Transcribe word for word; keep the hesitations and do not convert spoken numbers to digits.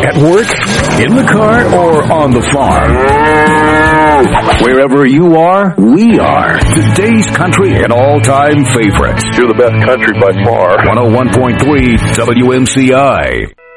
At work, in the car, or on the farm. Wherever you are, we are. Today's country and all-time favorites. You're the best country by far. one oh one point three W M C I.